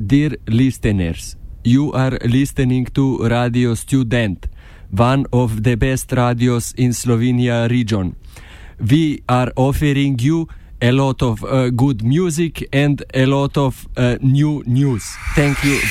Dear listeners, you are listening to Radio Student, one of the best radios in Slovenia region. We are offering you a lot of good music and a lot of new news. Thank you